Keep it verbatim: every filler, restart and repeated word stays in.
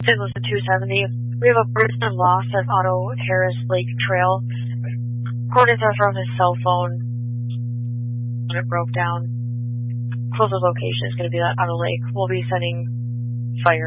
Saint Louis two seventy. We have a person lost at Otto Harris Lake Trail. Coordinates are from his cell phone when it broke down. Closest location is going to be that Otto Lake. We'll be sending fire.